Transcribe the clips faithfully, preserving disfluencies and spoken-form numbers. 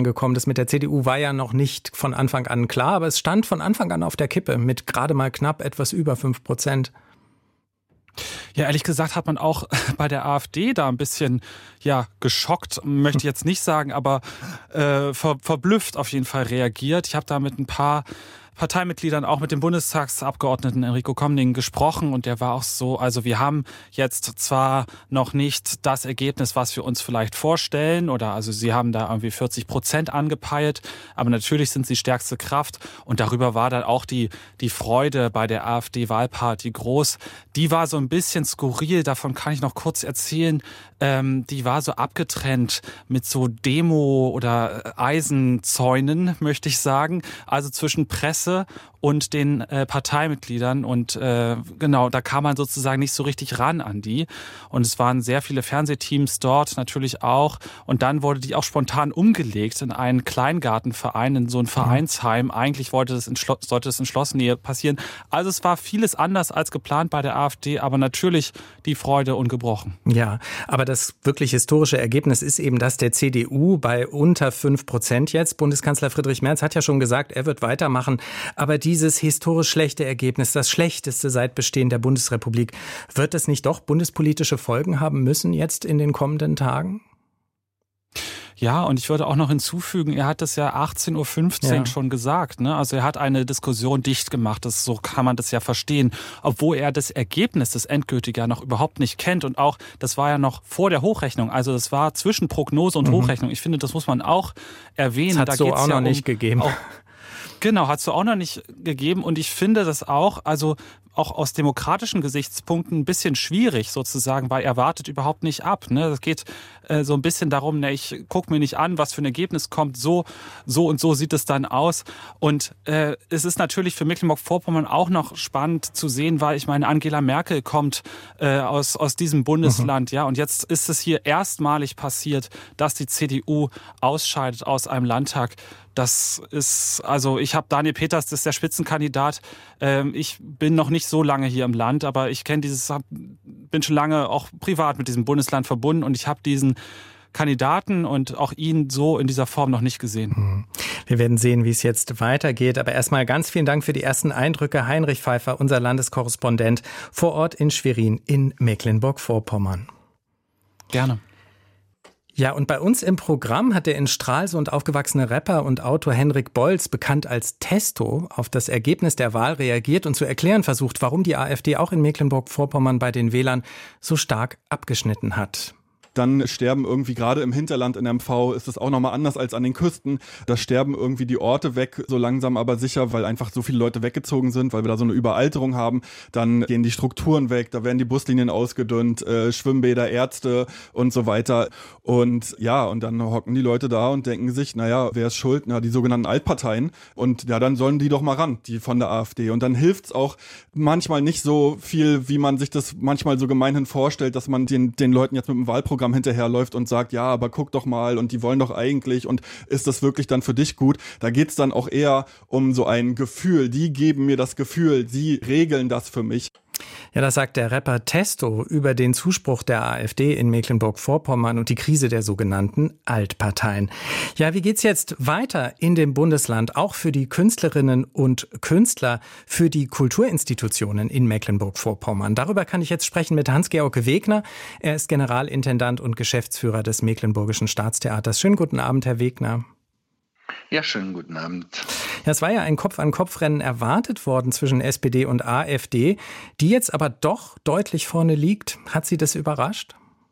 gekommen. Das mit der C D U war ja noch nicht von Anfang an klar, aber es stand von Anfang an auf der Kippe mit gerade mal knapp etwas über fünf Prozent. Ja, ehrlich gesagt hat man auch bei der AfD da ein bisschen ja geschockt, möchte ich jetzt nicht sagen, aber äh, ver, verblüfft auf jeden Fall reagiert. Ich habe da mit ein paar Parteimitgliedern, auch mit dem Bundestagsabgeordneten Enrico Comning gesprochen und der war auch so, also wir haben jetzt zwar noch nicht das Ergebnis, was wir uns vielleicht vorstellen oder also sie haben da irgendwie vierzig Prozent angepeilt, aber natürlich sind sie stärkste Kraft und darüber war dann auch die, die Freude bei der AfD-Wahlparty groß. Die war so ein bisschen skurril, davon kann ich noch kurz erzählen. Ähm, die war so abgetrennt mit so Demo- oder Eisenzäunen, möchte ich sagen, also zwischen Presse und den äh, Parteimitgliedern und äh, genau, da kam man sozusagen nicht so richtig ran an die und es waren sehr viele Fernsehteams dort natürlich auch und dann wurde die auch spontan umgelegt in einen Kleingartenverein, in so ein Vereinsheim. Eigentlich wollte das in Schlo- sollte das in Schlossnähe passieren. Also es war vieles anders als geplant bei der AfD, aber natürlich die Freude ungebrochen. Ja, aber das wirklich historische Ergebnis ist eben das der C D U bei unter fünf Prozent jetzt. Bundeskanzler Friedrich Merz hat ja schon gesagt, er wird weitermachen. Aber dieses historisch schlechte Ergebnis, das schlechteste seit Bestehen der Bundesrepublik, wird es nicht doch bundespolitische Folgen haben müssen jetzt in den kommenden Tagen? Ja, und ich würde auch noch hinzufügen, er hat das ja achtzehn Uhr fünfzehn ja. schon gesagt, ne? Also er hat eine Diskussion dicht gemacht, das, so kann man das ja verstehen, obwohl er das Ergebnis, das endgültige ja noch überhaupt nicht kennt und auch, das war ja noch vor der Hochrechnung, also das war zwischen Prognose und mhm. Hochrechnung. Ich finde, das muss man auch erwähnen. Das hat da so geht's auch ja noch um, nicht gegeben. Auch, Genau, hat es so auch noch nicht gegeben und ich finde das auch, also auch aus demokratischen Gesichtspunkten ein bisschen schwierig sozusagen, weil er wartet überhaupt nicht ab. Ne? Das geht äh, so ein bisschen darum, ne, ich gucke mir nicht an, was für ein Ergebnis kommt, so so und so sieht es dann aus. Und äh, es ist natürlich für Mecklenburg-Vorpommern auch noch spannend zu sehen, weil ich meine, Angela Merkel kommt äh, aus, aus diesem Bundesland, mhm. ja, und jetzt ist es hier erstmalig passiert, dass die C D U ausscheidet aus einem Landtag. Das ist, also ich habe Daniel Peters, das ist der Spitzenkandidat. Ähm, ich bin noch nicht so lange hier im Land, aber ich kenne dieses, hab, bin schon lange auch privat mit diesem Bundesland verbunden und ich habe diesen Kandidaten und auch ihn so in dieser Form noch nicht gesehen. Wir werden sehen, wie es jetzt weitergeht. Aber erstmal ganz vielen Dank für die ersten Eindrücke. Heinrich Pfeiffer, unser Landeskorrespondent vor Ort in Schwerin in Mecklenburg-Vorpommern. Gerne. Ja, und bei uns im Programm hat der in Stralsund aufgewachsene Rapper und Autor Henrik Bolz, bekannt als Testo, auf das Ergebnis der Wahl reagiert und zu erklären versucht, warum die AfD auch in Mecklenburg-Vorpommern bei den Wählern so stark abgeschnitten hat. Dann sterben irgendwie gerade im Hinterland in M V, ist es auch nochmal anders als an den Küsten. Da sterben irgendwie die Orte weg, so langsam aber sicher, weil einfach so viele Leute weggezogen sind, weil wir da so eine Überalterung haben. Dann gehen die Strukturen weg, da werden die Buslinien ausgedünnt, äh, Schwimmbäder, Ärzte und so weiter. Und ja, und dann hocken die Leute da und denken sich, naja, wer ist schuld? Na, die sogenannten Altparteien. Und ja, dann sollen die doch mal ran, die von der AfD. Und dann hilft's auch manchmal nicht so viel, wie man sich das manchmal so gemeinhin vorstellt, dass man den, den Leuten jetzt mit dem Wahlprogramm hinterherläuft und sagt, ja, aber guck doch mal und die wollen doch eigentlich und ist das wirklich dann für dich gut? Da geht's dann auch eher um so ein Gefühl. Die geben mir das Gefühl, sie regeln das für mich. Ja, das sagt der Rapper Testo über den Zuspruch der AfD in Mecklenburg-Vorpommern und die Krise der sogenannten Altparteien. Ja, wie geht's jetzt weiter in dem Bundesland, auch für die Künstlerinnen und Künstler, für die Kulturinstitutionen in Mecklenburg-Vorpommern? Darüber kann ich jetzt sprechen mit Hans-Georg Wegner. Er ist Generalintendant und Geschäftsführer des Mecklenburgischen Staatstheaters. Schönen guten Abend, Herr Wegner. Ja, schönen guten Abend. Ja, es war ja ein Kopf-an-Kopf-Rennen erwartet worden zwischen S P D und AfD, die jetzt aber doch deutlich vorne liegt. Hat Sie das überrascht?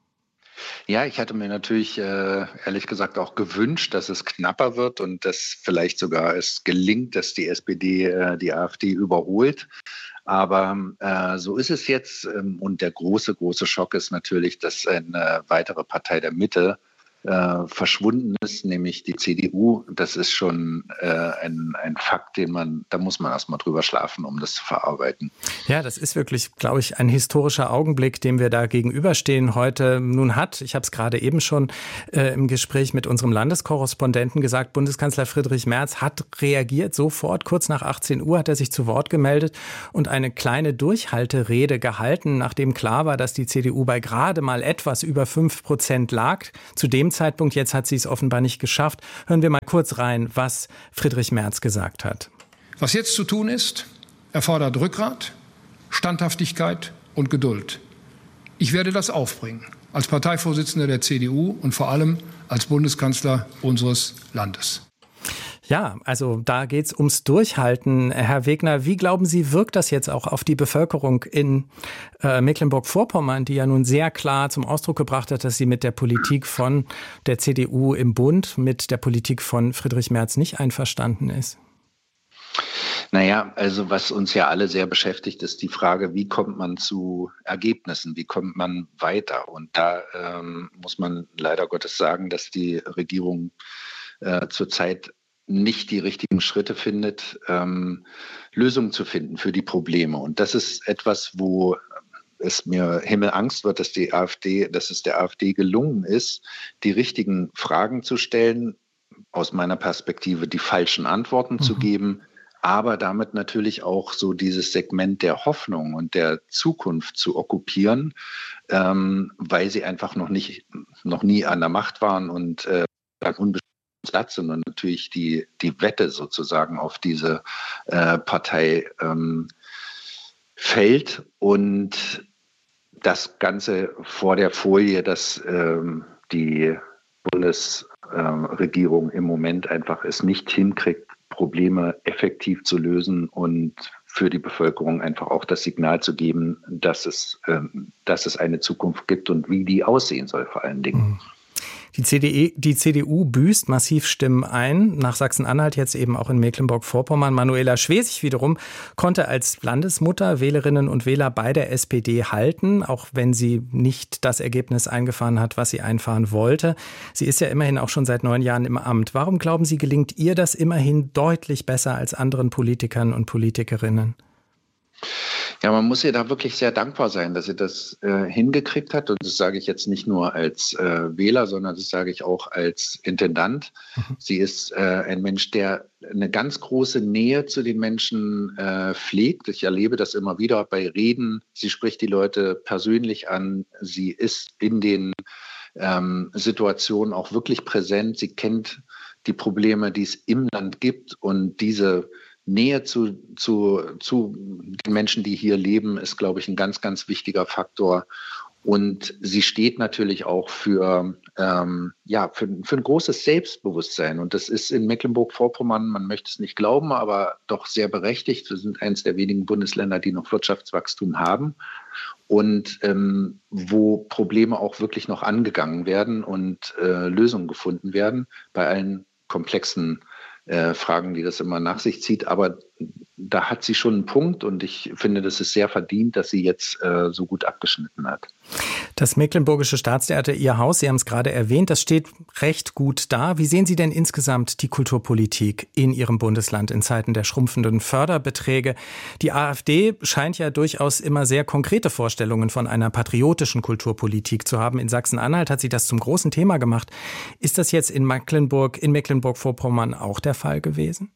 Ja, ich hatte mir natürlich äh, ehrlich gesagt auch gewünscht, dass es knapper wird und dass vielleicht sogar es gelingt, dass die S P D äh, die AfD überholt. Aber äh, so ist es jetzt. Ähm, und der große, große Schock ist natürlich, dass eine weitere Partei der Mitte Äh, verschwunden ist, nämlich die C D U. Das ist schon äh, ein, ein Fakt, den man, da muss man erstmal drüber schlafen, um das zu verarbeiten. Ja, das ist wirklich, glaube ich, ein historischer Augenblick, dem wir da gegenüberstehen heute. Nun hat, ich habe es gerade eben schon äh, im Gespräch mit unserem Landeskorrespondenten gesagt, Bundeskanzler Friedrich Merz hat reagiert sofort, kurz nach achtzehn Uhr hat er sich zu Wort gemeldet und eine kleine Durchhalterede gehalten, nachdem klar war, dass die C D U bei gerade mal etwas über fünf Prozent lag. Zu dem dem Zeitpunkt. Jetzt hat sie es offenbar nicht geschafft. Hören wir mal kurz rein, was Friedrich Merz gesagt hat. Was jetzt zu tun ist, erfordert Rückgrat, Standhaftigkeit und Geduld. Ich werde das aufbringen, als Parteivorsitzender der C D U und vor allem als Bundeskanzler unseres Landes. Ja, also da geht's ums Durchhalten. Herr Wegner, wie glauben Sie, wirkt das jetzt auch auf die Bevölkerung in äh, Mecklenburg-Vorpommern, die ja nun sehr klar zum Ausdruck gebracht hat, dass sie mit der Politik von der C D U im Bund, mit der Politik von Friedrich Merz nicht einverstanden ist? Naja, also was uns ja alle sehr beschäftigt, ist die Frage, wie kommt man zu Ergebnissen, wie kommt man weiter? Und da ähm, muss man leider Gottes sagen, dass die Regierung äh, zurzeit nicht die richtigen Schritte findet, ähm, Lösungen zu finden für die Probleme. Und das ist etwas, wo es mir Himmelangst wird, dass die AfD, dass es der AfD gelungen ist, die richtigen Fragen zu stellen, aus meiner Perspektive die falschen Antworten mhm. zu geben, aber damit natürlich auch so dieses Segment der Hoffnung und der Zukunft zu okkupieren, ähm, weil sie einfach noch nicht, noch nie an der Macht waren und äh, unbestimmt Platz, sondern natürlich die, die Wette sozusagen auf diese äh, Partei ähm, fällt und das Ganze vor der Folie, dass ähm, die Bundesregierung im Moment einfach es nicht hinkriegt, Probleme effektiv zu lösen und für die Bevölkerung einfach auch das Signal zu geben, dass es, ähm, dass es eine Zukunft gibt und wie die aussehen soll vor allen Dingen. Mhm. Die C D E, die C D U büßt massiv Stimmen ein, nach Sachsen-Anhalt jetzt eben auch in Mecklenburg-Vorpommern. Manuela Schwesig wiederum konnte als Landesmutter Wählerinnen und Wähler bei der S P D halten, auch wenn sie nicht das Ergebnis eingefahren hat, was sie einfahren wollte. Sie ist ja immerhin auch schon seit neun Jahren im Amt. Warum glauben Sie, gelingt ihr das immerhin deutlich besser als anderen Politikern und Politikerinnen? Ja, man muss ihr da wirklich sehr dankbar sein, dass sie das äh, hingekriegt hat. Und das sage ich jetzt nicht nur als äh, Wähler, sondern das sage ich auch als Intendant. Mhm. Sie ist äh, ein Mensch, der eine ganz große Nähe zu den Menschen äh, pflegt. Ich erlebe das immer wieder bei Reden. Sie spricht die Leute persönlich an. Sie ist in den ähm, Situationen auch wirklich präsent. Sie kennt die Probleme, die es im Land gibt, und diese Nähe zu, zu, zu den Menschen, die hier leben, ist, glaube ich, ein ganz, ganz wichtiger Faktor. Und sie steht natürlich auch für, ähm, ja, für, für ein großes Selbstbewusstsein. Und das ist in Mecklenburg-Vorpommern, man möchte es nicht glauben, aber doch sehr berechtigt. Wir sind eines der wenigen Bundesländer, die noch Wirtschaftswachstum haben und ähm, wo Probleme auch wirklich noch angegangen werden und äh, Lösungen gefunden werden bei allen komplexen Äh, Fragen, die das immer nach sich zieht. Aber da hat sie schon einen Punkt und ich finde, das ist sehr verdient, dass sie jetzt äh, so gut abgeschnitten hat. Das Mecklenburgische Staatstheater, Ihr Haus, Sie haben es gerade erwähnt, das steht recht gut da. Wie sehen Sie denn insgesamt die Kulturpolitik in Ihrem Bundesland in Zeiten der schrumpfenden Förderbeträge? Die AfD scheint ja durchaus immer sehr konkrete Vorstellungen von einer patriotischen Kulturpolitik zu haben. In Sachsen-Anhalt hat sie das zum großen Thema gemacht. Ist das jetzt in Mecklenburg, in Mecklenburg-Vorpommern auch der Fall gewesen?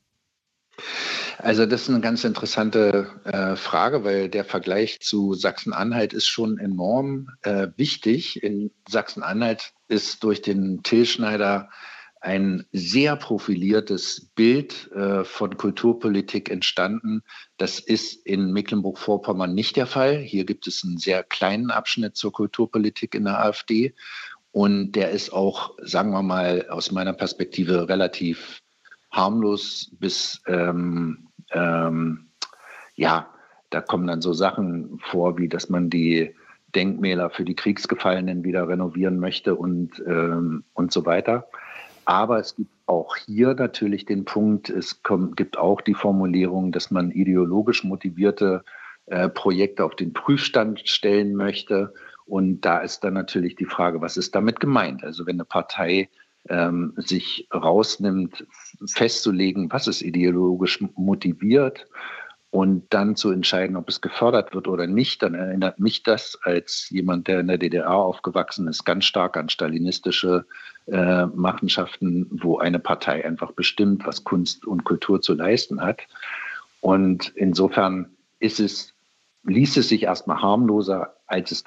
Also das ist eine ganz interessante äh, Frage, weil der Vergleich zu Sachsen-Anhalt ist schon enorm äh, wichtig. In Sachsen-Anhalt ist durch den Till Schneider ein sehr profiliertes Bild äh, von Kulturpolitik entstanden. Das ist in Mecklenburg-Vorpommern nicht der Fall. Hier gibt es einen sehr kleinen Abschnitt zur Kulturpolitik in der AfD. Und der ist auch, sagen wir mal, aus meiner Perspektive relativ harmlos bis, ähm, ähm, ja, da kommen dann so Sachen vor, wie dass man die Denkmäler für die Kriegsgefallenen wieder renovieren möchte und, ähm, und so weiter. Aber es gibt auch hier natürlich den Punkt, es kommt, gibt auch die Formulierung, dass man ideologisch motivierte äh, Projekte auf den Prüfstand stellen möchte. Und da ist dann natürlich die Frage, was ist damit gemeint? Also wenn eine Partei Ähm, sich rausnimmt, festzulegen, was es ideologisch motiviert und dann zu entscheiden, ob es gefördert wird oder nicht, dann erinnert mich das als jemand, der in der D D R aufgewachsen ist, ganz stark an stalinistische äh, Machenschaften, wo eine Partei einfach bestimmt, was Kunst und Kultur zu leisten hat. Und insofern ist es, ließ es sich erstmal harmloser, als es dann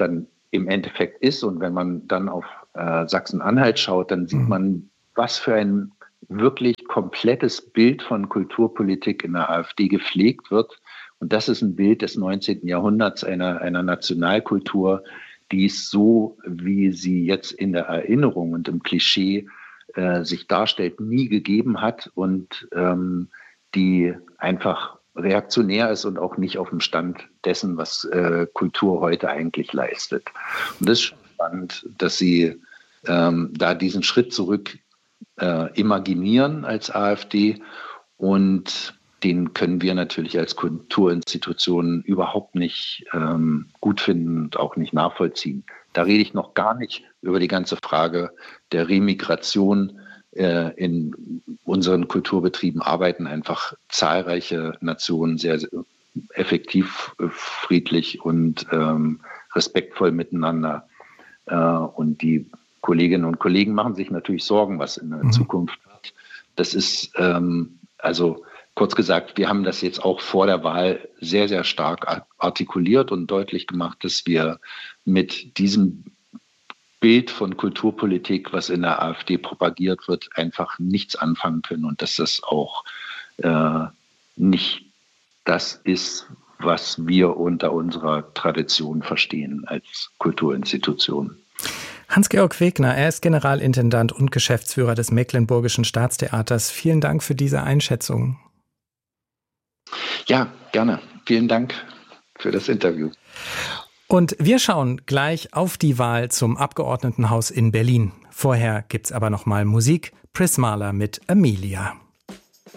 im Endeffekt ist. Und wenn man dann auf äh, Sachsen-Anhalt schaut, dann sieht man, was für ein wirklich komplettes Bild von Kulturpolitik in der AfD gepflegt wird. Und das ist ein Bild des neunzehnten Jahrhunderts, einer, einer Nationalkultur, die es so, wie sie jetzt in der Erinnerung und im Klischee äh, sich darstellt, nie gegeben hat und ähm, die einfach reaktionär ist und auch nicht auf dem Stand dessen, was äh, Kultur heute eigentlich leistet. Und das ist schon spannend, dass sie ähm, da diesen Schritt zurück äh, imaginieren als AfD, und den können wir natürlich als Kulturinstitutionen überhaupt nicht ähm, gut finden und auch nicht nachvollziehen. Da rede ich noch gar nicht über die ganze Frage der Remigration. Äh, in unseren Kulturbetrieben arbeiten einfach zahlreiche Nationen sehr, sehr effektiv, friedlich und ähm, respektvoll miteinander. Äh, und die Kolleginnen und Kollegen machen sich natürlich Sorgen, was in der mhm. Zukunft wird. Das ist ähm, also kurz gesagt, wir haben das jetzt auch vor der Wahl sehr, sehr stark artikuliert und deutlich gemacht, dass wir mit diesem Bild von Kulturpolitik, was in der AfD propagiert wird, einfach nichts anfangen können und dass das auch äh, nicht das ist, was wir unter unserer Tradition verstehen als Kulturinstitution. Hans-Georg Wegner, er ist Generalintendant und Geschäftsführer des Mecklenburgischen Staatstheaters. Vielen Dank für diese Einschätzung. Ja, gerne. Vielen Dank für das Interview. Und wir schauen gleich auf die Wahl zum Abgeordnetenhaus in Berlin. Vorher gibt's aber noch mal Musik. Prismala mit Amelia.